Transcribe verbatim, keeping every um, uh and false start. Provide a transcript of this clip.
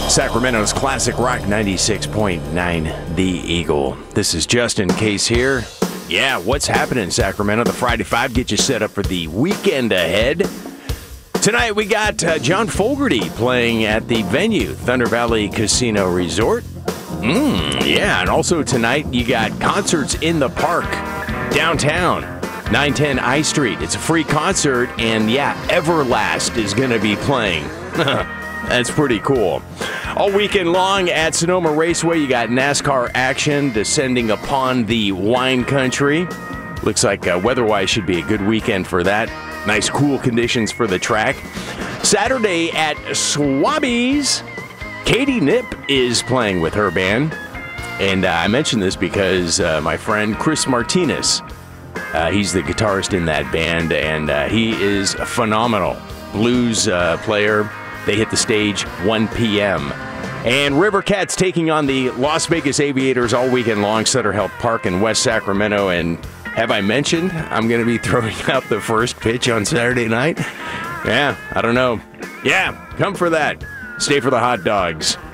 Sacramento's Classic Rock ninety-six point nine, The Eagle. This is Justin Case here. Yeah, what's happening in Sacramento? The Friday Five get you set up for the weekend ahead. Tonight we got uh, John Fogerty playing at the venue, Thunder Valley Casino Resort. Mm, yeah, and also tonight you got concerts in the park, downtown, nine ten I Street. It's a free concert, and yeah, Everlast is going to be playing. That's pretty cool. All weekend long at Sonoma Raceway, you got NASCAR action descending upon the wine country. Looks like uh, weather-wise should be a good weekend for that. Nice cool conditions for the track. Saturday at Swabbies, Katie Nipp is playing with her band. And uh, I mention this because uh, my friend Chris Martinez, uh, he's the guitarist in that band, and uh, he is phenomenal. Blues uh, player. They hit the stage one p.m. And River Cats taking on the Las Vegas Aviators all weekend long, Sutter Health Park in West Sacramento. And have I mentioned I'm going to be throwing out the first pitch on Saturday night? Yeah, I don't know. Yeah, come for that. Stay for the hot dogs.